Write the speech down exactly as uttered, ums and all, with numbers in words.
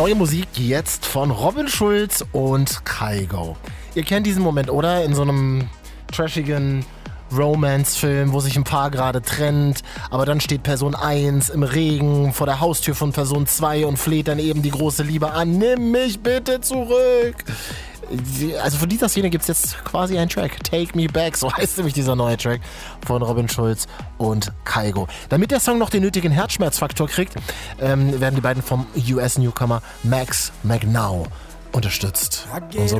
Neue Musik jetzt von Robin Schulz und Kygo. Ihr kennt diesen Moment, oder? In so einem trashigen Romance-Film, wo sich ein Paar gerade trennt, aber dann steht Person eins im Regen vor der Haustür von Person zwei und fleht dann eben die große Liebe an. Nimm mich bitte zurück! Also von dieser Szene gibt es jetzt quasi einen Track. Take Me Back, so heißt nämlich dieser neue Track von Robin Schulz und Kygo. Damit der Song noch den nötigen Herzschmerzfaktor kriegt, ähm, werden die beiden vom U S-Newcomer Max McNow unterstützt. Und so